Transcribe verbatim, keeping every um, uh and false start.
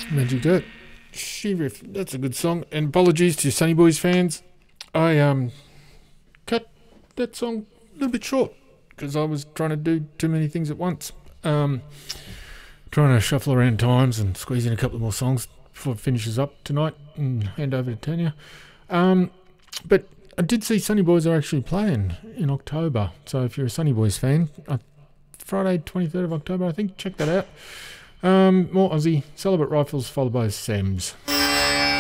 Magic Dirt. She-Riff, that's a good song. And apologies to Sunny Boys fans. I um cut that song a little bit short because I was trying to do too many things at once. Um, trying to shuffle around times and squeeze in a couple more songs before it finishes up tonight and hand over to Tanya. Um, but I did see Sunny Boys are actually playing in October. So if you're a Sunny Boys fan, uh, Friday twenty-third of October, I think, check that out. Um, more Aussie, Celibate Rifles followed by Sams.